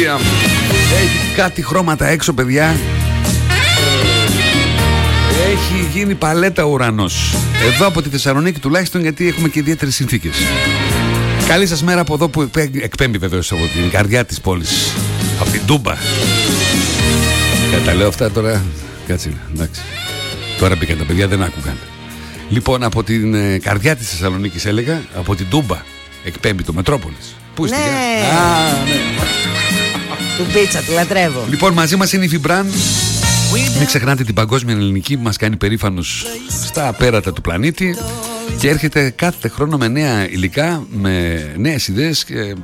Liam. Έχει κάτι χρώματα έξω, παιδιά. Έχει γίνει παλέτα ο ουρανός. Εδώ από τη Θεσσαλονίκη τουλάχιστον, γιατί έχουμε και ιδιαίτερες συνθήκες. Καλή σας μέρα από εδώ που εκπέμπει βεβαίως από την καρδιά της πόλης. Από την Τούμπα. Τα λέω αυτά τώρα. Κάτσε, εντάξει. Τώρα μπήκαν τα παιδιά, δεν άκουγαν. Λοιπόν, από την καρδιά της Θεσσαλονίκης έλεγα, από την Τούμπα εκπέμπει το Μετρόπολης. Πού είστε? Ναι. Του πίτσα, τη λατρεύω. Λοιπόν, μαζί μας είναι η Φιμπραν. Μην ξεχνάτε την παγκόσμια ελληνική που μας κάνει περήφανος στα απέρατα του πλανήτη και έρχεται κάθε χρόνο με νέα υλικά, με νέες ιδέες και,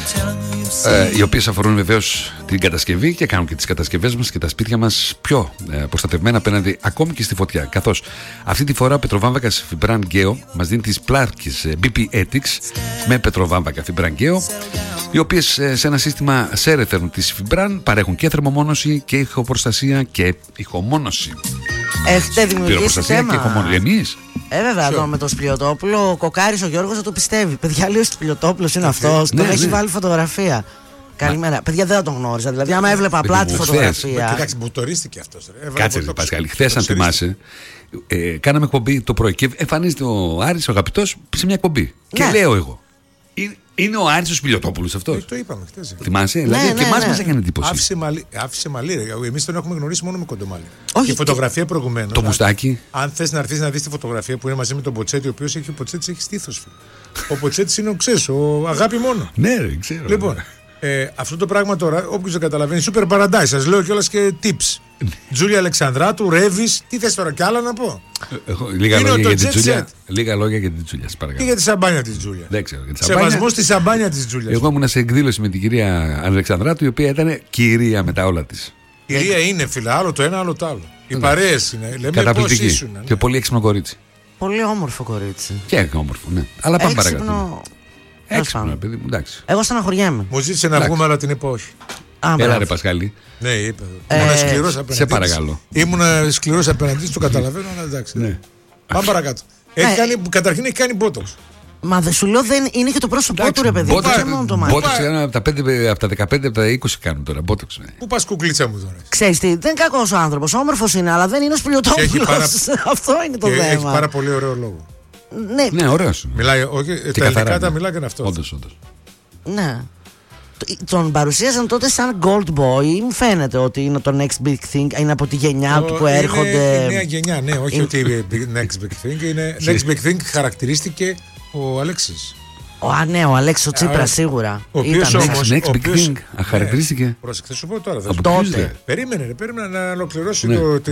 οι οποίες αφορούν βεβαίως την κατασκευή και κάνουν και τις κατασκευές μας και τα σπίτια μας πιο προστατευμένα απέναντι ακόμη και στη φωτιά. Καθώς αυτή τη φορά ο πετροβάμβακας Φιμπραν Γκέο μας δίνει τις πλάρκες BP Ethics με πετροβάμβακα Φιμπραν Γκέο, οι οποίες σε ένα σύστημα σέρεθερν της Φιμπραν παρέχουν και θερμομόνωση και ηχοπροστασία και ηχομόνωση. Έχετε δημιουργήσει θέμα? Εμείς. Βέβαια, εδώ με τον Σπηλιοτόπουλο, ο Κοκάρης ο Γιώργος θα το πιστεύει. Παιδιά, λέει ο Σπηλιοτόπουλος είναι αυτός. Τον έχει βάλει φωτογραφία. Καλημέρα. Παιδιά, δεν θα τον γνώριζα. Δηλαδή, άμα έβλεπα απλά τη φωτογραφία. Κοιτάξτε, μπουτορίστηκε αυτός. Κάτσε, Πασχάλη. Χθες, αν θυμάσαι, κάναμε εκπομπή το πρωί και εμφανίζεται ο Άρης, ο αγαπητός, σε μια εκπομπή. Και λέω εγώ. Είναι ο Άρης ο Σπηλιοτόπουλος αυτός. Το είπαμε χθες. Θυμάσαι, δηλαδή και εμάς μας έκανε εντύπωση. Άφησε μαλλί. Εμείς τον έχουμε γνωρίσει μόνο με κοντομάλι. Η φωτογραφία προηγουμένως. Το μουστάκι. Αν θες να έρθεις να δεις τη φωτογραφία που είναι μαζί με τον Ποτσέτη, ο οποίος έχει στήθος. Ο Ποτσέτης είναι ο αγάπη μόνο. Ναι, δεν ξέρω. Λοιπόν, αυτό το πράγμα τώρα, όποιος δεν καταλαβαίνει, super paradise. Σας λέω κιόλας και tips. Τζούλια Αλεξανδράτου, Ρέβης, τι θες τώρα κι άλλα να πω? Λίγα λόγια για την Τζούλια. Λίγα λόγια για την Τζούλια, και για τη σαμπάνια της Τζούλια. Δεν ξέρω. Σεβασμός στη σαμπάνια της Τζούλια. Εγώ ήμουν σε εκδήλωση με την κυρία Αλεξανδράτου, η οποία ήταν κυρία με τα όλα της. Κυρία είναι, φίλα, άλλο το ένα, άλλο το άλλο. Οι παρέες είναι. Λέμε καταπληκτική. Πώς ήσουν, και πολύ έξυπνο κορίτσι. Πολύ όμορφο κορίτσι. Και όμορφο, ναι. Αλλά πάμε παρακάτω. Έξυπνο, παιδί μου, εντάξει. Εγώ στεναχωριέμαι. Μου ζήτησε να βγούμε, αλλά την είπα όχι. Έλα ρε Πασχάλη. Ναι, είπε. Ήμουν σκληρός απέναντι. Σε παρακαλώ. Ήμουν σκληρός απέναντι, το καταλαβαίνω, αλλά εντάξει. Ναι. Πάμε παρακάτω. Καταρχήν έχει κάνει μπότοξ. Μα δεν σου λέω, δεν είναι και το πρόσωπό του, ρε παιδί. Μπότοξ από τα 15, από τα 20 κάνουν τώρα. Μπότοξ. Πού πας, κουκλίτσα μου τώρα? Ξέρεις τι, δεν είναι κακός ο άνθρωπος, όμορφος είναι, αλλά δεν είναι ο Σπηλιοτόπουλος. Αυτό είναι το θέμα. Έχει πάρα πολύ ωραίο λόγο. Ναι, ωραίος. Μιλάει, όχι, τα ελληνικά τα μιλάει και αυτό. Όντως. Ναι. Τον παρουσίαζαν τότε σαν Gold Boy. Μου φαίνεται ότι είναι το Next Big Thing. Είναι από τη γενιά του που έρχονται. Είναι μια γενιά, ναι, όχι ότι Next Big Thing. Είναι Next Big Thing χαρακτηρίστηκε ο Αλέξης. Ναι, ο Αλέξης ο Τσίπρας σίγουρα. Ο οποίος όμως. Next Big Thing χαρακτηρίστηκε. Πρόσεξε, θα σου πω τώρα. Τότε. Περίμενε να ολοκληρώσει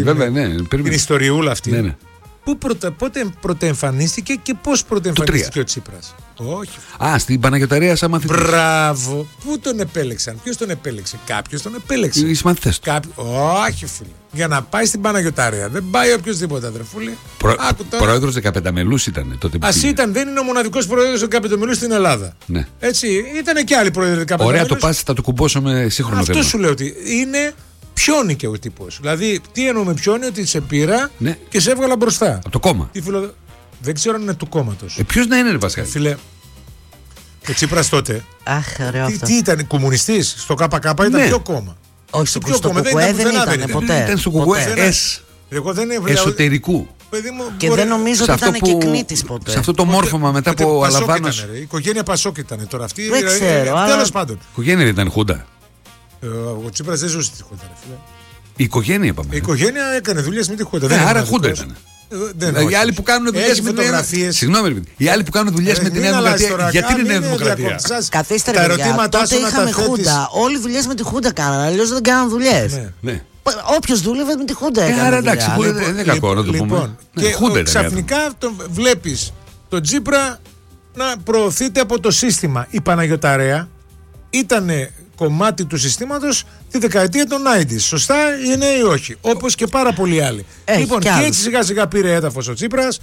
την ιστοριούλα αυτή. Πότε πρωτοεμφανίστηκε και πώς πρωτοεμφανίστηκε ο Τσίπρας? Όχι. Στην Παναγιωταρία σαν μαθητής. Μπράβο. Πού τον επέλεξαν? Ποιος τον επέλεξε? Κάποιος τον επέλεξε. Οι μαθητές του. Όχι, φίλε. Για να πάει στην Παναγιωταρία δεν πάει οποιοδήποτε, αδερφούλη. Πρόεδρος 15 μελούς ήταν τότε. Ας ήταν, δεν είναι ο μοναδικός πρόεδρος 15 μελούς στην Ελλάδα. Ναι. Έτσι, ήταν και άλλοι πρόεδροι 15 μελούς. Ωραία, το πας, θα το κουμπώσω με σύγχρονο θέμα. Αυτό σου λέω ότι είναι. Πιώνει και ο τύπος. Δηλαδή, τι εννοούμε πιώνει? Ότι σε πήρα και σε έβγαλα μπροστά. Από το κόμμα. Δεν ξέρω αν είναι του κόμματος. Ποιος να είναι, ρε Πασχάλη? Φίλε, ο Τσίπρας τότε. Αχ, ωραίο αυτό. Τι ήταν, κομμουνιστής? Στο ΚΚ ήταν ποιο κόμμα? Όχι, στο ΚΚΕ δεν ήταν ποτέ. Ήταν στο ΚΚΕ εσωτερικού. Και δεν νομίζω ότι ήταν και κνήτης ποτέ. Σε αυτό το μόρφωμα μετά από Αλαβάνος. Η οικογένεια Πασόκ ήταν τώρα αυτή. Δεν ξέρω. Τέλος πάντων. Η οικογένεια δεν ήταν Χούντα. Ο Τσίπρας δεν ζούσε τη Χούντα. Η οικογένεια είπαμε. Η οικογένεια έκανε δουλειές με τη Χούντα. Άρα Χούντα ήταν. Οι άλλοι που κάνουν δουλειές με την Νέα Δημοκρατία. Συγγνώμη, οι άλλοι που κάνουν δουλειές με την Νέα Δημοκρατία. Γιατί είναι Νέα Δημοκρατία? Καθίστε ρε παιδιά. Τότε είχαμε Χούντα. Όλοι δουλειές με τη Χούντα κάνανε. Αλλιώς δεν κάναν δουλειές. Όποιος δούλευε με τη Χούντα έκανε. Άρα εντάξει, δεν είναι κακό να το πούμε. Και ξαφνικά βλέπεις τον Τσίπρα να προωθείται από το σύστημα. Η Παναγιωταρέα ήταν κομμάτι του συστήματος τη δεκαετία των 90's. Σωστά είναι ή όχι? Όπως και πάρα πολλοί άλλοι. Λοιπόν, και έτσι σιγά σιγά πήρε έδαφος ο Τσίπρας.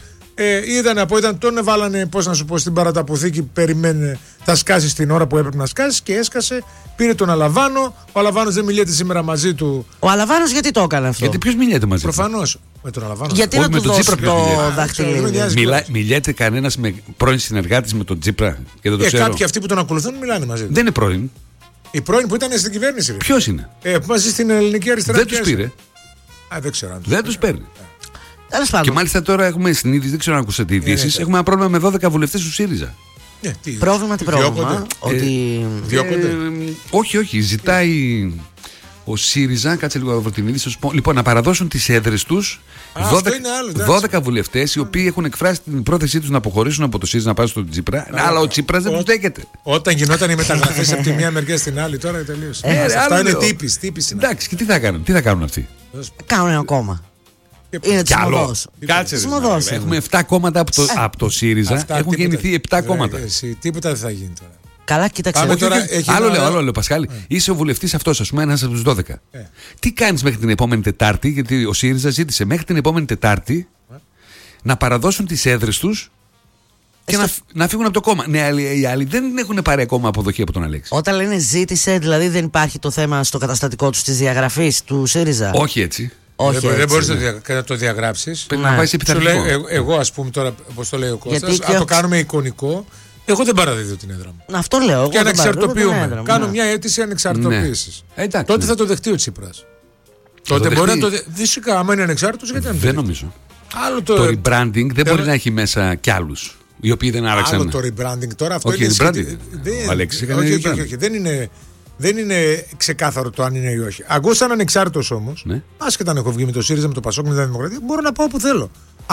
Τον έβαλανε, πώς να σου πω, στην παραταποθήκη. Περιμένε, θα σκάσει στην ώρα που έπρεπε να σκάσει και έσκασε. Πήρε τον Αλαβάνο. Ο Αλαβάνος δεν μιλιέται σήμερα μαζί του. Ο Αλαβάνος γιατί το έκανε αυτό? Γιατί ποιος μιλιέται μαζί του? Προφανώς με τον Αλαβάνο. Γιατί να του δώσει το δαχτυλίδι? Μιλιέται κανένας με πρώην συνεργάτης με τον Τσίπρα? Και δεν το ξέρω. Κάποιοι αυτοί που τον ακολουθούν μιλάνε μαζί του. Δεν είναι πρώην. Η πρώην που ήταν στην κυβέρνηση. Ποιος είναι? Μαζί στην ελληνική αριστερά. Δεν τους πήρε. Δεν ξέρω αν δεν τους παίρνει. Και μάλιστα τώρα έχουμε συνείδηση, δεν ξέρω αν ακούσατε ειδήσεις, έχουμε ένα πρόβλημα με 12 βουλευτές του ΣΥΡΙΖΑ. Πρόβλημα τι πρόβλημα? Διώκονται. Όχι, ζητάει ο ΣΥΡΙΖΑ, κάτσε λίγο να βρω την είδηση, λοιπόν, να παραδώσουν τις έδρες τους 12 βουλευτές οι οποίοι έχουν εκφράσει την πρόθεσή τους να αποχωρήσουν από το ΣΥΡΙΖΑ να πάνε στον Τσίπρα, αλλά ο Τσίπρας δεν τους δέχεται. Όταν γινόταν οι μεταγραφές από τη μία μεριά στην άλλη, τώρα τελείωσε. Αυτά είναι τύπης. Εντάξει, και τι θα κάνουν αυτοί? Κάνουν ένα κόμμα. Είναι τη Συμμοδός. Κάτσε. Έχουμε 7 κόμματα από το ΣΥΡΙΖΑ. Έχουν γεννηθεί 7 κόμματα. Τίποτα δεν θα γίνει τώρα. Καλά, κοίταξε. Άλλο λέω, Πασχάλη. Είσαι ο βουλευτής αυτός, ας πούμε, ένας από τους 12. Τι κάνεις μέχρι την επόμενη Τετάρτη? Γιατί ο ΣΥΡΙΖΑ ζήτησε μέχρι την επόμενη Τετάρτη να παραδώσουν τις έδρες τους και να φύγουν από το κόμμα. Ναι, οι άλλοι δεν έχουν πάρει ακόμα αποδοχή από τον Αλέξη. Όταν λένε ζήτησε, δηλαδή δεν υπάρχει το θέμα στο καταστατικό του της διαγραφής του ΣΥΡΙΖΑ. Όχι έτσι. Δεν μπορείς να το διαγράψεις. Πρέπει να πάει σε πειθαρχικό. Εγώ, ας πούμε τώρα, όπως το λέει ο Κώστας, αν το κάνουμε εικονικό, εγώ δεν παραδίδω την έδρα μου. Αυτό λέω. Και ανεξαρτοποιούμε. Κάνω μια αίτηση ανεξαρτοποίησης. Τότε θα το δεχτεί ο Τσίπρας. Τότε μπορεί να το δεχτεί. Φυσικά, άμα είναι ανεξάρτητος, γιατί δεν το δεν νομίζω. Το rebranding δεν μπορεί να έχει μέσα κι άλλους οι οποίοι δεν άραξαν. Άλλο το rebranding τώρα. Αυτό είναι rebranding. Ο Αλέξης έκανε rebranding. Όχι, δεν είναι ξεκάθαρο το αν είναι ή όχι. Εγώ, σαν ανεξάρτητος όμως, άσχετα αν έχω βγει με το ΣΥΡΙΖΑ, με το ΠΑΣΟΚ, με τη Δημοκρατία, μπορώ να πάω όπου θέλω.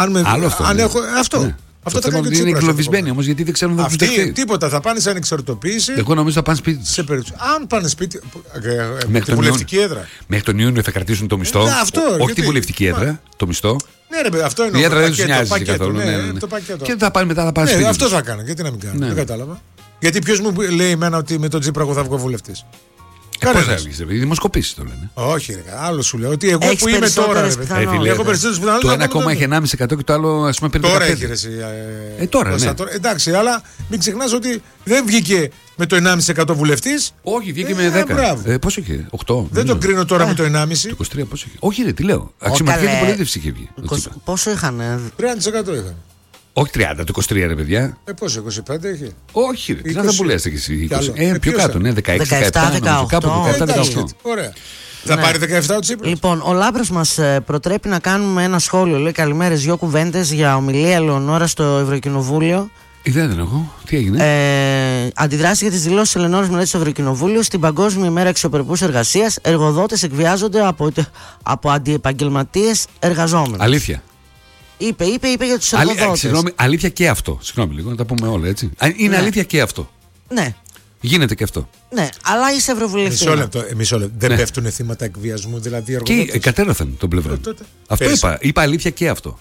Αυτό. Αυτό θα κάνει ο Τσίπρας. Είναι εγκλωβισμένοι όμως, γιατί δεν ξέρουν να τους δεχτεί. Τίποτα, θα πάνε σε ανεξαρτητοποίηση. Εγώ νομίζω θα πάνε σπίτι. Αν πάνε σπίτι. Με τη βουλευτική έδρα. Μέχρι τον Ιούνιο θα κρατήσουν το μισθό. Όχι τη βουλευτική έδρα, το μισθό. Ναι, ρε, αυτό είναι η έδρα δεν τους νοιάζει καθόλου. Και θα πάνε μετά, θα πάνε σπίτι. Αυτό θα κάνω. Γιατί να μην κάνω. Δεν κατάλαβα. Γιατί ποιος μου λέει εμένα ότι με τον Τσίπρα εγώ θα βγω βουλευτής? Πώς θα βγεις, οι δημοσκοπήσεις το λένε. Όχι, ρε, άλλο σου λέω. Ότι εγώ που είμαι τώρα. Έχω περισσότερες πιθανότητες. Το ένα κόμμα έχει 1,5% και το άλλο, ας πούμε, 55%. Τώρα έχει ρε. Τώρα, ναι. Εντάξει, αλλά μην ξεχνάς ότι δεν βγήκε με το 1,5% βουλευτής. Όχι, βγήκε με 10. Πόσο είχε, 8. Δεν το κρίνω τώρα με το 1,5%. Το 23 πόσο είχε. Όχι, ρε, τι λέω. Αξιωματική αντιπολίτευση είχε βγει. Πόσο είχαν? 30% είχαν. Όχι 30, το 23 ρε παιδιά. Πόσο, 25 είχε? Όχι, ρε, τι θα που λες εσύ. Πιο κάτω, ναι, 16, 17, κάπου 17-18. Ωραία. Θα πάρει 17 ο Τσίπρας. Λοιπόν, ο Λάμπρος μας προτρέπει να κάνουμε ένα σχόλιο. Λέει καλημέρες, 2 κουβέντες για ομιλία Ελεονόρα στο Ευρωκοινοβούλιο. Δεν εγώ. Τι έγινε? Αντιδράσει για τις δηλώσεις Ελεονόρας Μελέτης στο Ευρωκοινοβούλιο. Στην Παγκόσμια ημέρα αξιοπρεπούς εργασίας, εργοδότες εκβιάζονται από αντιεπαγγελματίες εργαζόμενους. Αλήθεια. Είπε για τους εργοδότες. Συγγνώμη, αλήθεια και αυτό. Συγγνώμη λίγο, να τα πούμε όλα έτσι. Είναι αλήθεια και αυτό. Ναι. Γίνεται και αυτό. Ναι, αλλά είσαι ευρωβουλευτής. Μισό λεπτό. Δεν πέφτουν θύματα εκβιασμού, δηλαδή οι εργοδότες? Και κατέρωθαν τον πλευρό. Αυτό είπα. Είπα αλήθεια και αυτό.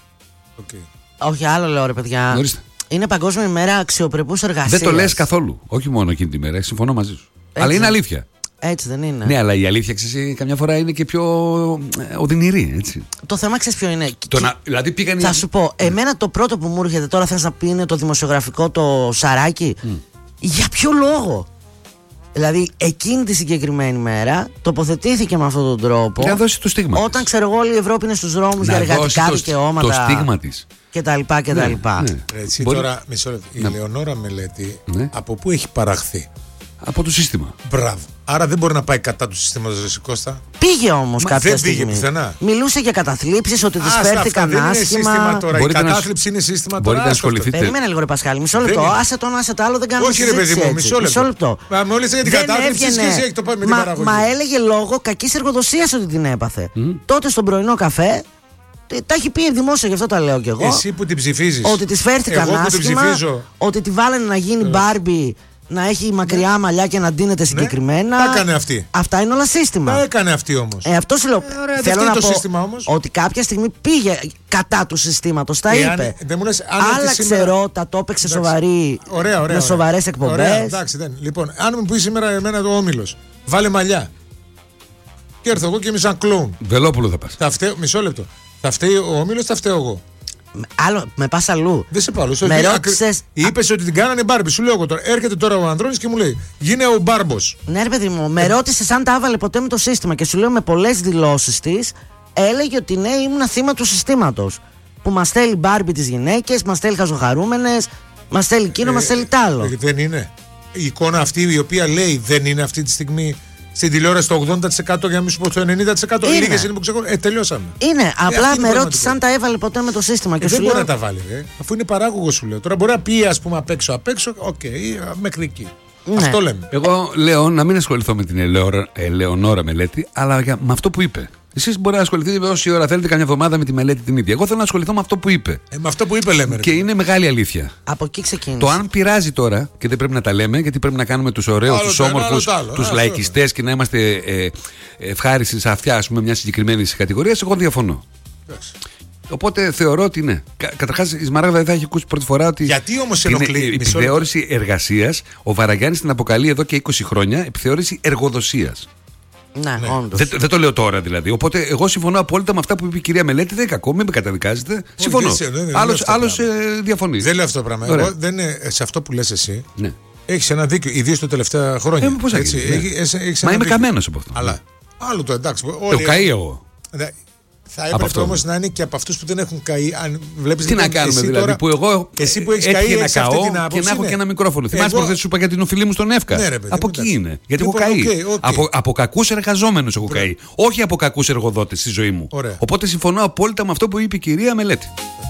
Όχι, άλλο λέω ρε παιδιά. Είναι Παγκόσμια ημέρα αξιοπρεπούς εργασίας. Δεν το λες καθόλου. Όχι μόνο εκείνη τη μέρα. Συμφωνώ μαζί σου. Αλλά είναι αλήθεια. Έτσι δεν είναι? Ναι, αλλά η αλήθεια ξέρεις, καμιά φορά είναι και πιο οδυνηρή. Έτσι. Το θέμα ξέρεις ποιο είναι? Δηλαδή θα σου πω, εμένα το πρώτο που μου έρχεται τώρα, θες να πει, είναι το δημοσιογραφικό το Σαράκι. Για ποιο λόγο? Δηλαδή εκείνη τη συγκεκριμένη μέρα τοποθετήθηκε με αυτόν τον τρόπο. Για να δώσει το στίγμα. Όταν ξέρω εγώ, όλη η Ευρώπη είναι στους δρόμους για εργατικά δικαιώματα. Το στίγμα της. Και τα λοιπά και τα λοιπά. Έτσι τώρα, μισό λεπτό. Η Ελεονόρα Μελέτη από πού έχει παραχθεί? Από το σύστημα. Μπράβο. Άρα δεν μπορεί να πάει κατά του συστήματος, Κώστα. Πήγε όμως κάποια στιγμή. Δεν πήγε πουθενά. Μιλούσε για καταθλίψεις, ότι τις φέρθηκαν άσχημα. Η κατάθλιψη είναι σύστημα τώρα. Μπορείτε να ασχοληθείτε. Περίμενε λίγο ρε Πασχάλη, μισό λεπτό. Άσε το άλλο, δεν κάνουμε όχι ρε παιδί μου, μισό λεπτό. Μα μόλις για την κατάθλιψη και εσύ έχει το πάει με την παραγωγή. Μα έλεγε λόγω κακής εργοδοσίας ότι την έπαθε. Τότε στον πρωινό καφέ. Τα έχει πει δημόσια, γι' αυτό τα λέω κι εγώ. Εσύ που την ψηφίζεις. Ότι τις φέρθηκαν άσχημα. Ότι τη βάλανε να γίνει Μπάρμπι. Να έχει μακριά μαλλιά και να ντύνεται συγκεκριμένα. Τα έκανε αυτή. Αυτά είναι όλα σύστημα. Τα έκανε αυτή όμως. Αυτό σου λέω. Θέλω να πω ότι κάποια στιγμή πήγε κατά του συστήματος. Τα είπε. Άλλαξε ρότα, το έπαιξε σοβαρή. Με σοβαρές εκπομπές. Λοιπόν, αν μου πει σήμερα εμένα το Όμιλος, βάλε μαλλιά. Και έρθω εγώ και είμαι σαν κλόουν. Βελόπουλο θα πας. Μισό λεπτό. Θα φταίει ο Όμιλος, θα φταίω εγώ. Άλλο, με πας αλλού. Δεν σε πάω. Με ρώτησες. Είπες ότι την κάνανε Μπάρμπι. Σου λέω εγώ τώρα. Έρχεται τώρα ο Ανδρώνης και μου λέει: γίνε ο Μπάρμπος. Ναι, ρε παιδί μου, με ρώτησες αν τα έβαλε ποτέ με το σύστημα. Και σου λέω με πολλές δηλώσεις της έλεγε ότι ναι, ήμουν θύμα του συστήματος. Που μας στέλνει Μπάρμπι τις γυναίκες, μας στέλνει χαζοχαρούμενες, μας στέλνει εκείνο, μας στέλνει τ' άλλο. Δεν είναι. η εικόνα αυτή η οποία λέει δεν είναι αυτή τη στιγμή στην τηλεόραση το 80% για να μην σου πω το 90%. Λίγες είναι που ξεχωρίζουν. Τελειώσαμε. Είναι. Απλά με ρώτησε αν τα έβαλε ποτέ με το σύστημα. Και δεν μπορεί να τα βάλει, αφού είναι παράγωγο, σου λέω. Τώρα μπορεί να πει, ας πούμε, απ' έξω, οκ, μέχρι εκεί. Ναι. Αυτό λέμε. Εγώ λέω να μην ασχοληθώ με την Ελεονόρα Μελέτη, αλλά με αυτό που είπε. Εσείς μπορεί να ασχοληθείτε όση ώρα θέλετε, καμιά εβδομάδα με τη μελέτη την ίδια. Εγώ θέλω να ασχοληθώ με αυτό που είπε. Με αυτό που είπε, λέμε. Και είναι μεγάλη αλήθεια. Από εκεί ξεκίνησε. Το αν πειράζει τώρα, και δεν πρέπει να τα λέμε, γιατί πρέπει να κάνουμε τους ωραίους, τους όμορφους, τους λαϊκιστές και να είμαστε ευχάριστοι σε αυτιά, ας πούμε, μια συγκεκριμένη κατηγορία, εγώ διαφωνώ. Οπότε θεωρώ ότι ναι. Καταρχάς, η Σμαράγδα δεν θα έχει ακούσει πρώτη φορά ότι. Γιατί όμως ενοχλεί η επιθεώρηση εργασίας, ο Βαραγκιάννης την αποκαλεί εδώ και 20 χρόνια επιθεώρηση εργοδοσίας. Ναι. Δεν το λέω τώρα δηλαδή. Οπότε εγώ συμφωνώ απόλυτα με αυτά που είπε η κυρία Μελέτη. Δεν είναι κακό, μην με καταδικάζετε. Συμφωνώ. Άλλος διαφωνεί. Δεν λέω αυτό το πράγμα. Εγώ δεν είναι σε αυτό που λες εσύ. Ναι. Έχεις ένα δίκιο, ιδίως τα τελευταία χρόνια. Πώς μα είμαι καμένος από αυτό. Αλλά άλλο το εντάξει. Το καεί εγώ. Θα έπρεπε όμως να είναι και από αυτούς που δεν έχουν καεί. Τι να κάνουμε δηλαδή, τώρα, που εγώ εσύ που έχεις καεί, έχεις αυτή την άποψη, και να έχω και ένα μικρόφωνο. Θυμάσαι προχθές σου είπα για την οφειλή μου στον Εύκα. Ναι, από εκεί είναι. Γιατί έχω καεί. Από κακούς εργαζόμενους έχω καεί. Όχι από κακούς εργοδότες στη ζωή μου. Οπότε συμφωνώ απόλυτα με αυτό που είπε η κυρία Μελέτη.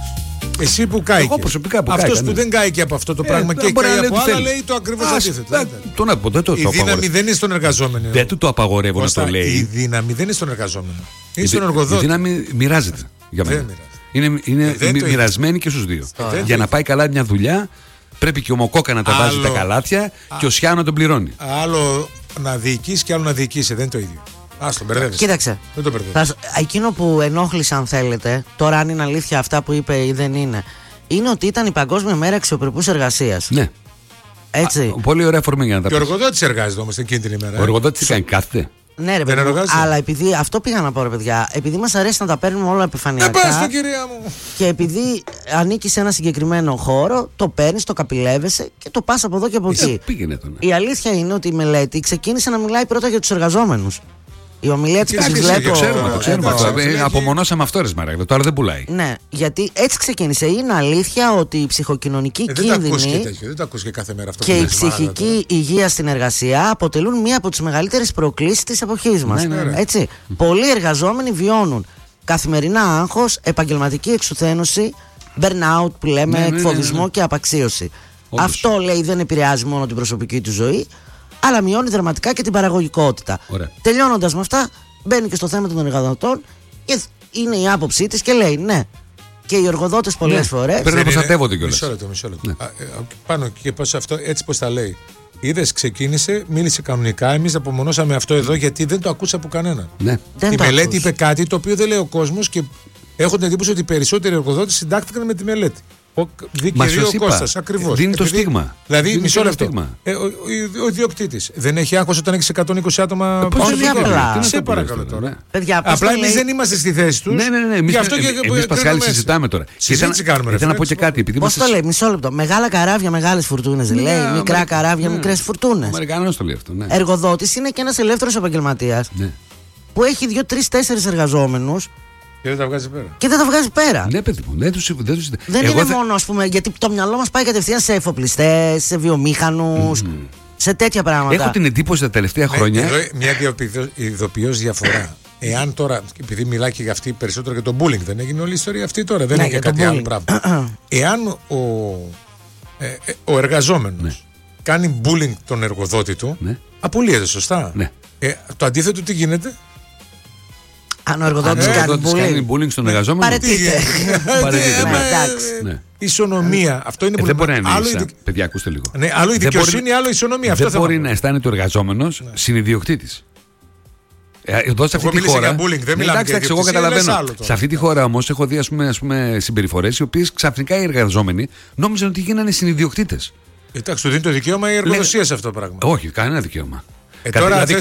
Εσύ που κάει. Εγώ προσωπικά που αυτός που δεν κάει και από αυτό το πράγμα και κάει από άλλα λέει το ακριβώς αντίθετο. Η δύναμη δεν είναι στον εργαζόμενο. Δεν του το απαγορεύω να το λέει. Η δύναμη δεν είναι στον εργαζόμενο. Είναι στον εργοδότη. Η δύναμη μοιράζεται για μένα. Είναι μοιρασμένη και στους δύο. Για να πάει καλά μια δουλειά πρέπει και ο Μοκόκα να τα βάζει τα καλάθια και ο Σιάνο να τον πληρώνει. Άλλο να διοικείς και άλλο να διοικήσει. Δεν είναι το ίδιο. Άστο, μπερδεύεις. Κοίταξε. Δεν το μπερδεύεις. Εκείνο που ενόχλησε, αν θέλετε, τώρα αν είναι αλήθεια αυτά που είπε ή δεν είναι ότι ήταν η Παγκόσμια Μέρα Αξιοπρεπούς Εργασίας. Ναι. Έτσι. Πολύ ωραία αφορμή για να τα πει. Και ο εργοδότης εργάζεται όμως εκείνη την ημέρα. Ο εργοδότης κάνει κάθεται. Ναι, ρε παιδί, αλλά επειδή αυτό πήγα να πω, ρε παιδιά, επειδή μας αρέσει να τα παίρνουμε όλα επιφανειακά. Πες το, κυρία μου. Και επειδή ανήκει σε ένα συγκεκριμένο χώρο, το παίρνεις, το καπηλεύεσαι και το πας από εδώ και από εκεί. Η αλήθεια είναι ότι η μελέτη ξεκίνησε να μιλάει πρώτα για τους εργαζόμενους. Η ομιλία της Το ξέρουμε. Απομονώσαμε αυτό, ρε Σμαράγδα. Τώρα δεν πουλάει. Ναι, γιατί έτσι ξεκίνησε. Είναι αλήθεια ότι η ψυχοκοινωνική κίνδυνη δεν το ακούς και κάθε μέρα αυτό και η ψυχική υγεία στην εργασία αποτελούν μία από τις μεγαλύτερες προκλήσεις της εποχής μας. Έτσι. Πολλοί εργαζόμενοι βιώνουν καθημερινά άγχος, επαγγελματική εξουθένωση, burnout που λέμε, εκφοβισμό και απαξίωση. Αυτό, λέει, δεν επηρεάζει μόνο την προσωπική του ζωή, αλλά μειώνει δραματικά και την παραγωγικότητα. Τελειώνοντας με αυτά, μπαίνει και στο θέμα των εργοδοτών και είναι η άποψή της και λέει ναι. Και οι εργοδότες πολλές φορές πρέπει να προστατεύονται κιόλας. Μισό λεπτό. Πάνω και πώς αυτό, έτσι πώς τα λέει. Είδες, ξεκίνησε, μίλησε κανονικά. Εμείς απομονώσαμε αυτό εδώ γιατί δεν το ακούσα από κανένα. Ναι. Η μελέτη είπε κάτι το οποίο δεν λέει ο κόσμος και έχω την εντύπωση ότι οι περισσότεροι εργοδότες συντάχθηκαν με τη μελέτη. Δικαιωθεί ο Κώστας, ακριβώς. Δίνει το στίγμα. Δηλαδή, μισό λεπτό. Ο ιδιοκτήτης δεν έχει άγχος όταν έχει 120 άτομα πάνω από. Σε παρακαλώ τώρα. Απλά εμείς δεν είμαστε στη θέση τους. Ναι. Εμείς Πασχάλη συζητάμε τώρα. Συζήτηση κάνουμε. Θέλω να πω και κάτι. Πώς το λέει, μισό λεπτό. Μεγάλα καράβια, μεγάλες φουρτούνες. Λέει μικρά καράβια, μικρές φουρτούνες. Ο Αμερικανός το λέει αυτό. Εργοδότης είναι και ένας ελεύθερος επαγγελματίας που έχει 2, 3, 4 εργαζόμενους. Και δεν τα βγάζει πέρα. Και δεν τα βγάζει πέρα. Ναι, παιδί μου, δεν είναι μόνο, ας πούμε, γιατί το μυαλό μας πάει κατευθείαν σε εφοπλιστές, σε βιομήχανους, σε τέτοια πράγματα. Έχω την εντύπωση τα τελευταία χρόνια. Εδώ μια ειδοποιώς διαφορά. Εάν τώρα, επειδή μιλάει και για αυτή περισσότερο για το bullying, δεν έγινε όλη η ιστορία αυτή τώρα, δεν είναι για κάτι άλλο πράγμα. Εάν ο εργαζόμενος κάνει bullying τον εργοδότη του, απολύεται, σωστά. Το αντίθετο τι γίνεται? Αν ο εργοδότης κάνει bullying στον εργαζόμενο, παραιτείται. Ισονομία. Αυτό είναι που δεν μπορεί να είναι. Παιδιά, ακούστε λίγο. Άλλο η δικαιοσύνη, άλλο η ισονομία. Δεν μπορεί να αισθάνεται ο εργαζόμενος συνιδιοκτήτης. Εδώ σε αυτή τη χώρα. Εντάξει, εγώ καταλαβαίνω. Σε αυτή τη χώρα όμως έχω δει συμπεριφορές οι οποίες ξαφνικά οι εργαζόμενοι νόμιζαν ότι γίνανε συνιδιοκτήτες. Εντάξει, του δίνει το δικαίωμα η εργοδοσία σε αυτό το πράγμα. Όχι, κανένα δικαίωμα. Δηλαδή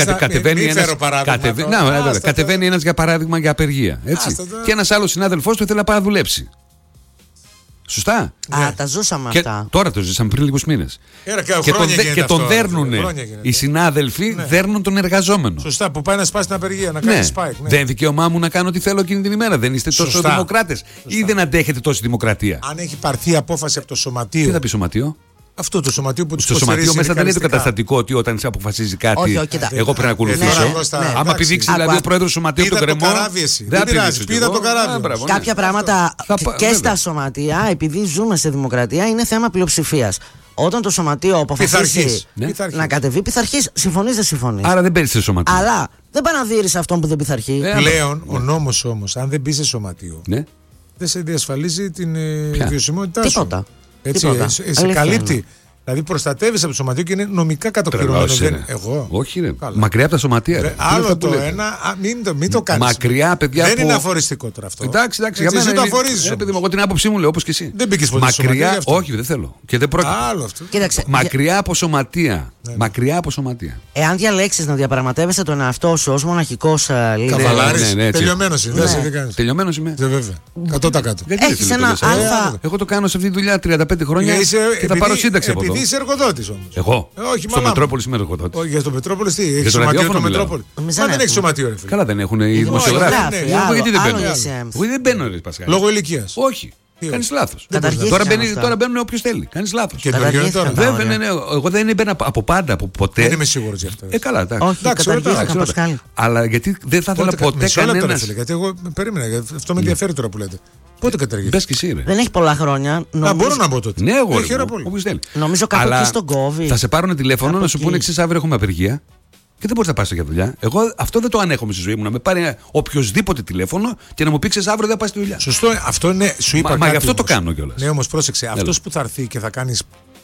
κατεβαίνει ένας για παράδειγμα για απεργία. Και ένας άλλος συνάδελφός του ήθελε να πάει να δουλέψει. Σωστά. Τα ζούσαμε αυτά. Τώρα το ζήσαμε πριν λίγους μήνες. Και τον δέρνουν οι συνάδελφοι, δέρνουν τον εργαζόμενο. Σωστά, που πάει να σπάσει την απεργία, να κάνει spike. Δεν είναι δικαίωμά μου να κάνω ό,τι θέλω εκείνη την ημέρα. Δεν είστε τόσο δημοκράτες ή δεν αντέχετε τόση δημοκρατία? Αν έχει πάρθει απόφαση από το σωματείο. Τι θα πει σωματείο? Αυτό το σωματείο που τους Στο σωματείο μέσα δεν είναι το δικαλιστικά. καταστατικό ότι όταν σε αποφασίζει κάτι, Όχι, κοίτα. εγώ πρέπει να ακολουθήσω. Άμα πηδήξει δηλαδή ο πρόεδρος του σωματείου τον κρεμό. Δεν πειράζει, πήδα το καράβι. Κάποια πράγματα και στα σωματεία, επειδή ζούμε σε δημοκρατία, είναι θέμα πλειοψηφίας. Όταν το σωματείο αποφασίσει να κατεβεί, πειθαρχείς. Συμφωνείς, δεν συμφωνείς. Άρα δεν παίρνεις σε σωματείο. Αλλά δεν παναδείρεις αυτόν που δεν πειθαρχεί. Πλέον ο νόμος όμως, αν δεν μπει σε σωματείο, δεν σε διασφαλίζει την βιωσιμότητά σου. Τίποτα. Έτσι, σε καλύπτει. Δηλαδή προστατεύεις από το σωματείο και είναι νομικά κατοχυρωμένο. Εγώ. Όχι, ρε. Μακριά από τα σωματεία. Άλλο το ένα, μην το κάνεις. Μακριά, παιδιά. Δεν είναι αφοριστικό τώρα αυτό. Εντάξει, για μένα. Εσύ το αφορίζεις. Εγώ την άποψή μου λέω όπως και εσύ. Δεν μπήκες ποτέ στο μακριά, σωματείο. όχι, δεν θέλω. Και δεν πρόκειται. Άλλο αυτό. Κοίταξε, μακριά από σωματεία. Μακριά από σωματεία. Εάν διαλέξεις να διαπραγματεύεσαι τον εαυτό σου ως μοναχικός líder. Καβαλάρης. Τελειωμένος είναι. Τελειωμένος είμαι. Βέβαια. 100%. Έχεις ένα αλφα. Εγώ το κάνω σε αυτή τη δουλειά 35 χρόνια και θα πάρω σύνταξη από εδώ. Επειδή είσαι εργοδότης όμως. Εγώ. Όχι, στο Μετρόπολης είμαι εργοδότης. Όχι, για το Μετρόπολης τι. Έχει το σωματείο ραδιόφωνο το μιλάω. Μετρόπολη. Μα δεν έχει σωματείο, ρε φίλε. Καλά δεν έχουν οι δημοσιογράφοι. Γιατί δεν μπαίνουν. Όχι, δεν μπαίνουν, ρε Πασχάλη. Λόγω ηλικίας. Όχι. Κάνεις λάθος. Τώρα μπαίνουν όποιος θέλει. Κάνεις λάθος. Και το γίνει τώρα. Βέβαια, ναι. Εγώ δεν έμπαινα από πάντα, από ποτέ. Δεν είμαι σίγουρος γι' αυτό. Καλά, όχι, καταργήθηκαν, Πασχάλη. Αλλά γιατί δεν θα ήθελα ποτέ κανένας. Γιατί εγώ περίμενα, αυτό με ενδιαφέρει τώρα που λέτε. Πότε καταργήθηκε. Μπες και εσύ, ρε. Δεν έχει πολλά χρόνια. Μπορώ να μπω τότε. Ναι, εγώ. Όποιος θέλει. Νομίζω κάπου εκεί στον κόβει. Θα σε πάρουν τηλέφωνο να σου πούνε εξής: αύριο έχουμε απεργία. Και δεν μπορείς να πας για δουλειά. Εγώ αυτό δεν το ανέχομαι στη ζωή μου. Να με πάρει οποιοδήποτε τηλέφωνο και να μου πει αύριο δεν θα πας στη δουλειά. Σωστό, αυτό είναι. Σου είπα. Μα γι' αυτό το κάνω κιόλας. Ναι, όμως πρόσεξε. Αυτός που θα έρθει και θα κάνει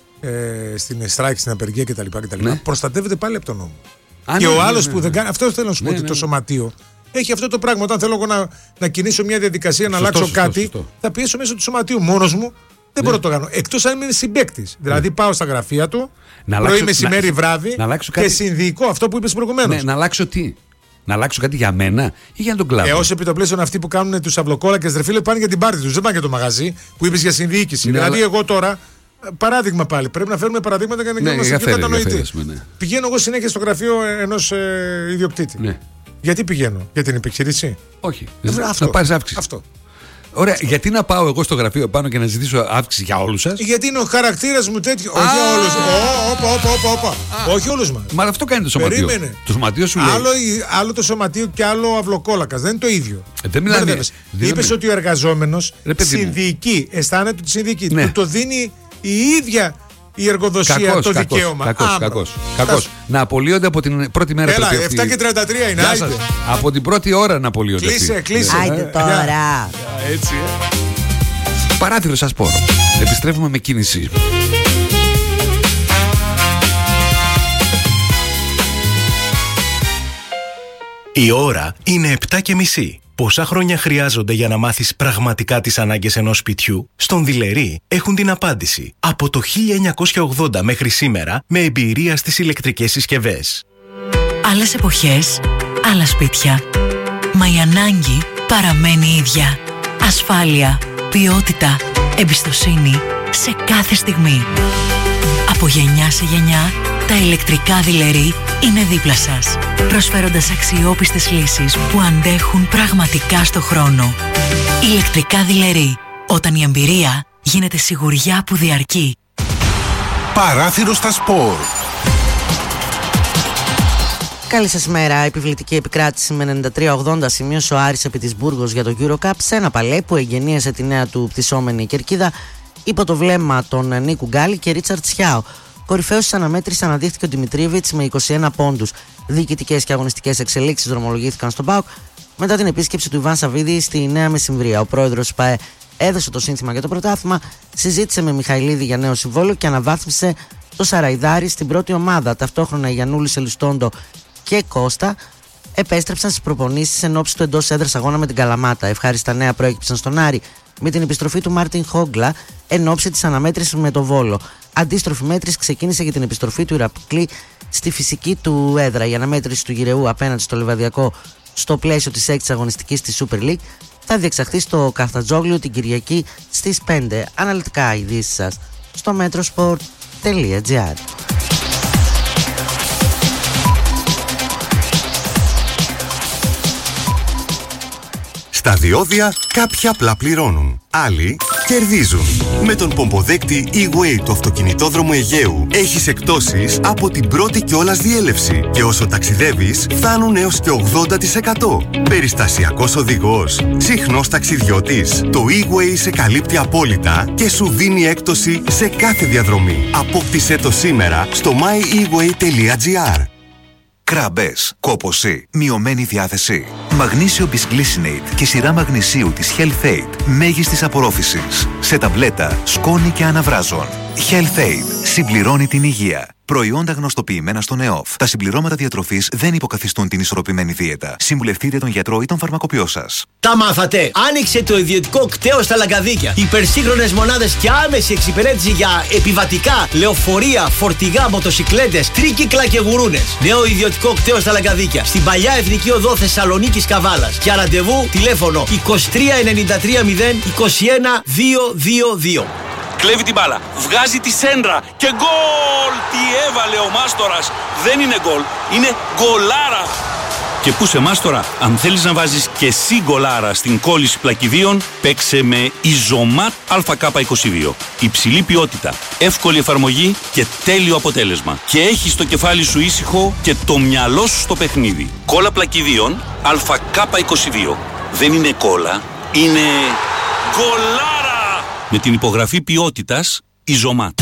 στην strike, στην απεργία κτλ. Προστατεύεται πάλι από τον νόμο. Και ο άλλος που δεν κάνει. Αυτό θέλω να σου πω ότι το σωματείο έχει αυτό το πράγμα. Όταν θέλω εγώ να κινήσω μια διαδικασία να αλλάξω κάτι, θα πιέσω μέσω του σωματείου μόνος μου. Δεν μπορώ να το κάνω. Εκτός αν είμαι συμπαίκτης. Δηλαδή πάω στα γραφεία του, πρωί, μεσημέρι, βράδυ και συνδυϊκό αυτό που είπες προηγουμένως. Να αλλάξω τι? Να αλλάξω κάτι για μένα ή για τον κλάδο? Ως επιτοπλίστων αυτοί που κάνουν τους αυλοκόλακες, ρε φίλε, πάνε για την πάρτι τους. Δεν πάνε για το μαγαζί που είπες για συνδιοίκηση. Δηλαδή, εγώ τώρα, παράδειγμα πάλι, πρέπει να φέρουμε παραδείγματα για να γίνουμε πιο κατανοητοί. Πηγαίνω εγώ συνέχεια στο γραφείο ενός ιδιοκτήτη. Γιατί πηγαίνω? Για την επιχείρηση? Όχι. Να πάρεις αύξηση. Αυτό. Ωραία, γιατί να πάω εγώ στο γραφείο πάνω και να ζητήσω αύξηση για όλους σας? Γιατί είναι ο χαρακτήρας μου τέτοιο. Όχι για όλους. Όχι όλους μας. Μα αυτό κάνει το σωματείο. Περίμενε. Το σωματείο σου λέει. Άλλο το σωματείο και άλλο ο αυλοκόλακας. Δεν είναι το ίδιο. Δεν μιλάμε. Είπες ότι ο εργαζόμενος συνδιοικεί. Αισθάνεται ότι συνδιοικεί. Του το δίνει η ίδια η εργοδοσία το δικαίωμα. Κακός. Να απολύονται από την πρώτη μέρα. Έλα, 7 και 33 είναι. Από την πρώτη ώρα να απολύονται. Κλείσε. Άιντε τώρα. Έτσι. Παράθυρο σας πω. Επιστρέφουμε με κίνηση. Η ώρα είναι 7:30. Πόσα χρόνια χρειάζονται για να μάθεις πραγματικά τις ανάγκες ενός σπιτιού? Στον Δειλερή έχουν την απάντηση. Από το 1980 μέχρι σήμερα, με εμπειρία στις ηλεκτρικές συσκευές. Άλλες εποχές, άλλα σπίτια. Μα η ανάγκη παραμένει ίδια. Ασφάλεια, ποιότητα, εμπιστοσύνη σε κάθε στιγμή. Από γενιά σε γενιά, τα ηλεκτρικά Δειλερή είναι δίπλα σας, προσφέροντας αξιόπιστες λύσεις που αντέχουν πραγματικά στο χρόνο. Ηλεκτρικά Δειλερή, όταν η εμπειρία γίνεται σιγουριά που διαρκεί. Παράθυρο στα σπορ. Καλή σας μέρα. Επιβλητική επικράτηση με 93-80 σημείωσε ο Άρης επί της Μπούργος για το EuroCup σε ένα παλέ που εγγενίασε τη νέα του πτυσσόμενη κερκίδα υπό το βλέμμα των Νίκου Γκάλη και Ρίτσαρτ Σιάου. Κορυφαίος της αναμέτρησης αναδείχθηκε ο Δημητρίεβιτς με 21 πόντους. Διοικητικές και αγωνιστικές εξελίξεις δρομολογήθηκαν στον ΠΑΟΚ μετά την επίσκεψη του Ιβάν Σαββίδη στη Νέα Μεσημβρία. Ο πρόεδρος ΠΑΕ έδωσε το σύνθημα για το πρωτάθλημα, συζήτησε με Μιχαηλίδη για νέο συμβόλαιο και αναβάθμισε το Σαραϊδάρι στην πρώτη ομάδα. Ταυτόχρονα οι Γιαννούλη, Ελιστόντο και Κώστα επέστρεψαν στις προπονήσεις εν ώψη του εντός έδρας αγώνα με την Καλαμάτα. Ευχάριστα νέα προέκυψαν στον Άρη με την επιστροφή του Μάρτιν Χόγκλα εν ώψη της αναμέτρησης με το Βόλο. Αντίστροφη μέτρηση ξεκίνησε για την επιστροφή του Ηρακλή στη φυσική του έδρα. Η αναμέτρηση του Γυρεού απέναντι στο Λιβαδιακό στο πλαίσιο της 6ης αγωνιστικής της Super League θα διεξαχθεί στο Καφτατζόγλιο την Κυριακή στις 5. Αναλυτικά ειδήσεις σας στο metrosport.gr. Στα διόδια κάποιοι απλά πληρώνουν. Άλλοι κερδίζουν. Με τον πομποδέκτη E-Way του αυτοκινητόδρομου Αιγαίου έχεις εκπτώσεις από την πρώτη κιόλας διέλευση και όσο ταξιδεύεις φτάνουν έως και 80%. Περιστασιακός οδηγός, συχνός ταξιδιώτης. Το E-Way σε καλύπτει απόλυτα και σου δίνει έκπτωση σε κάθε διαδρομή. Απόκτησέ το σήμερα στο myeWay.gr. Κράμπες, κόπωση, μειωμένη διάθεση. Μαγνήσιο Bisglycinate και σειρά μαγνησίου της Health Aid μέγιστης απορρόφησης. Σε ταμπλέτα, σκόνη και αναβράζων. Health Aid συμπληρώνει την υγεία. Προϊόντα γνωστοποιημένα στον ΕΟΦ. Τα συμπληρώματα διατροφής δεν υποκαθιστούν την ισορροπημένη δίαιτα. Συμβουλευτείτε τον γιατρό ή τον φαρμακοποιό σας. Τα μάθατε! Άνοιξε το ιδιωτικό κτέο στα Λαγκαδίκια. Υπερσύγχρονες μονάδες και άμεση εξυπηρέτηση για επιβατικά, λεωφορεία, φορτηγά, μοτοσικλέτες, τρίκυκλα και γουρούνες. Νέο ιδιωτικό κτέο στα Λαγκαδίκια. Στην παλιά Εθνική Οδό Θεσσαλονίκης Καβάλας. Για ραντεβού τηλέφωνο 23 93 0 21 222. Κλέβει την μπάλα, βγάζει τη σέντρα και γκολ! Τι έβαλε ο Μάστορας! Δεν είναι γκολ, είναι γκολάρα! Και πού σε Μάστορα, αν θέλεις να βάζεις και εσύ γκολάρα στην κόλληση πλακιδίων, παίξε με Ιζωμάτ ΑΚ22. Υψηλή ποιότητα, εύκολη εφαρμογή και τέλειο αποτέλεσμα. Και έχεις το κεφάλι σου ήσυχο και το μυαλό σου στο παιχνίδι. Κόλλα πλακιδίων ΑΚ22. Δεν είναι κόλλα, είναι γκολάρα! Με την υπογραφή ποιότητας Ιζωμάτ.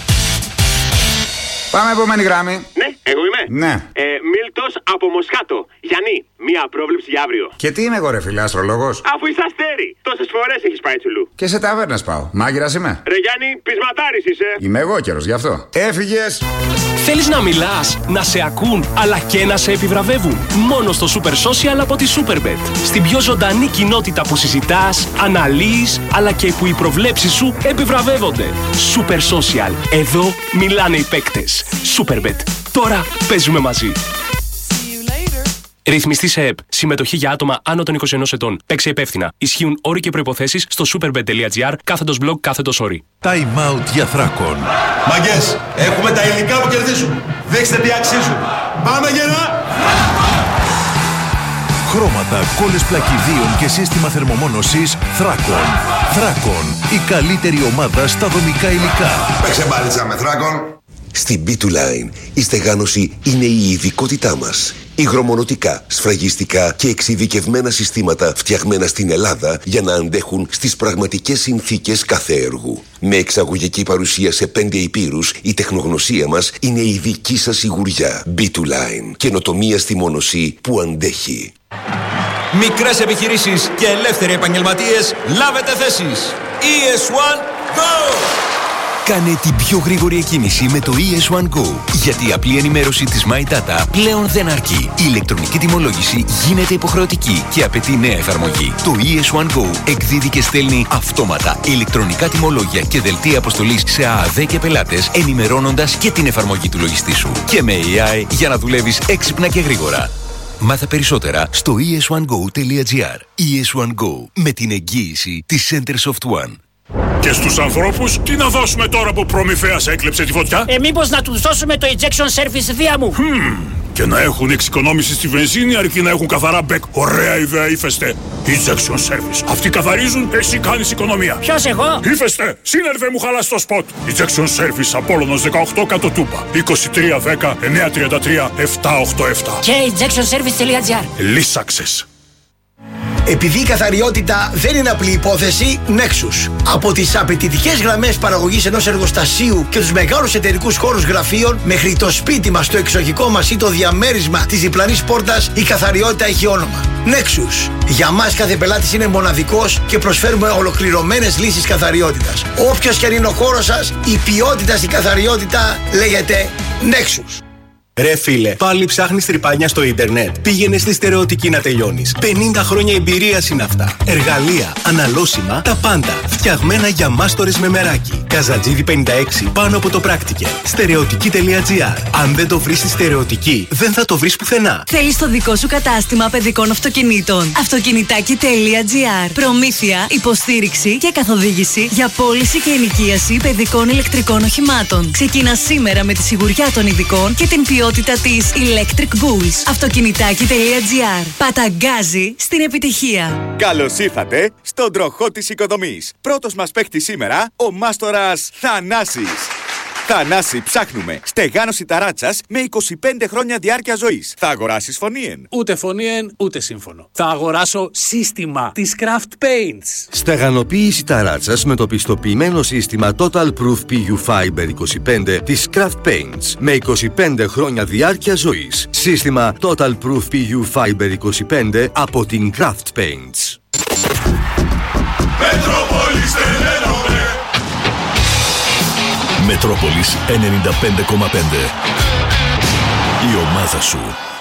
Πάμε επόμενη γράμμη. Ναι, εγώ είμαι. Ναι. Μίλτος από Μοσχάτο. Γιάννη, μία πρόβλεψη για αύριο. Και τι είμαι εγώ ρε φίλε, αστρολόγος? Αφού είσαι αστέρι. Τόσες φορές έχεις πάει τσουλού. Και σε ταβέρνες πάω. Μάγειρας είμαι. Ρε Γιάννη, πεισματάρης είσαι. Είμαι εγώ καιρός γι' αυτό. Έφυγες. Θέλεις να μιλάς, να σε ακούν, αλλά και να σε επιβραβεύουν? Μόνο στο Super Social από τη Superbet. Στην πιο ζωντανή κοινότητα που συζητάς, αναλύεις, αλλά και που οι προβλέψεις σου επιβραβεύονται. Super Social. Εδώ μιλάνε οι παίκτες. Superbet. Τώρα παίζουμε μαζί. Ρυθμιστή σε ΕΠ. Συμμετοχή για άτομα άνω των 21 ετών. Παίξε υπεύθυνα. Ισχύουν όροι και προϋποθέσεις στο superbet.gr/blog/όροι. Time out για Θράκον. Μαγκές, έχουμε τα υλικά που κερδίζουν. Δείξτε τι αξίζουν. Πάμε γερά! Χρώματα, κόλλες πλακιδίων και σύστημα θερμομόνωσης Θράκον. Θράκον, η καλύτερη ομάδα στα δομικά υλικά. Παίξε μπάλιτσα με Θράκον. Στην B2Line η στεγάνωση είναι η ειδικότητά μας. Υγρομονωτικά, σφραγιστικά και εξειδικευμένα συστήματα φτιαγμένα στην Ελλάδα για να αντέχουν στις πραγματικές συνθήκες κάθε έργου. Με εξαγωγική παρουσία σε 5 υπήρους, η τεχνογνωσία μας είναι η δική σας σιγουριά. B2Line. Καινοτομία στη μόνωση που αντέχει. Μικρές επιχειρήσεις και ελεύθεροι επαγγελματίες, λάβετε θέσεις. ES1 GO! Κάνε την πιο γρήγορη εκκίνηση με το ES1 Go. Γιατί η απλή ενημέρωση της My Data πλέον δεν αρκεί. Η ηλεκτρονική τιμολόγηση γίνεται υποχρεωτική και απαιτεί νέα εφαρμογή. Το ES1 Go εκδίδει και στέλνει αυτόματα ηλεκτρονικά τιμολόγια και δελτία αποστολής σε ΑΑΔ και πελάτες, ενημερώνοντας και την εφαρμογή του λογιστή σου. Και με AI για να δουλεύεις έξυπνα και γρήγορα. Μάθε περισσότερα στο es1go.gr. ES1 Go, με την εγγύηση της Center Soft One. Και στους ανθρώπους, τι να δώσουμε τώρα που Προμηθέας έκλεψε τη φωτιά? Μήπως να τους δώσουμε το Ejection Service δία μου? Και να έχουν εξοικονόμηση στη βενζίνη αρκεί να έχουν καθαρά μπεκ. Ωραία ιδέα, Ύφεστε. Ejection Service. Αυτοί καθαρίζουν, εσύ κάνεις οικονομία. Ποιος εγώ? Ύφεστε. Σύνερβε μου χαλάς το σποτ. Ejection Service, Απόλλωνος 18 κάτω Τούμπα. 2310 933 787. Και ejectionservice.gr. Λύσαξες. Επειδή η καθαριότητα δεν είναι απλή υπόθεση, Nexus. Από τις απαιτητικές γραμμές παραγωγής ενός εργοστασίου και τους μεγάλους εταιρικούς χώρους γραφείων μέχρι το σπίτι μας, το εξοχικό μας ή το διαμέρισμα της διπλανής πόρτας, η καθαριότητα έχει όνομα. Nexus. Για μας κάθε πελάτης είναι μοναδικός και προσφέρουμε ολοκληρωμένες λύσεις καθαριότητας. Όποιος και αν είναι ο χώρος σας, η ποιότητα στην καθαριότητα λέγεται Nexus. Ρε φίλε, πάλι ψάχνεις τρυπάνια στο ίντερνετ? Πήγαινε στη Στερεωτική να τελειώνεις. 50 χρόνια εμπειρίας είναι αυτά. Εργαλεία, αναλώσιμα, τα πάντα. Φτιαγμένα για μάστορες με μεράκι. Καζατζίδι 56, πάνω από το πράκτικε. Στερεωτική.gr. Αν δεν το βρεις στη Στερεωτική, δεν θα το βρεις πουθενά. Θέλεις το δικό σου κατάστημα παιδικών αυτοκινήτων? Αυτοκινητάκι.gr. Προμήθεια, υποστήριξη και καθοδήγηση για πώληση και ενοικίαση παιδικών ηλεκτρικών οχημάτων. Ξεκίνα σήμερα με τη σιγουριά των ειδικών και την ποιότητα ποιότητα της Electric Bulls. Αυτοκινητάκι.gr. Παταγκάζει στην επιτυχία. Καλώς ήρθατε στον τροχό της οικοδομής. Πρώτος μας παίκτης σήμερα, ο μάστορας Θανάσης. Θανάση, ψάχνουμε στεγάνωση ταράτσας με 25 χρόνια διάρκεια ζωής. Θα αγοράσεις φωνήεν? Ούτε φωνήεν, ούτε σύμφωνο. Θα αγοράσω σύστημα της Craft Paints. Στεγανοποίηση ταράτσας με το πιστοποιημένο σύστημα Total Proof PU Fiber 25 της Craft Paints με 25 χρόνια διάρκεια ζωής. Σύστημα Total Proof PU Fiber 25 από την Craft Paints. Μετρόπολης τελένομαι. Μετρόπολης 95,5. Η ομάδα σου.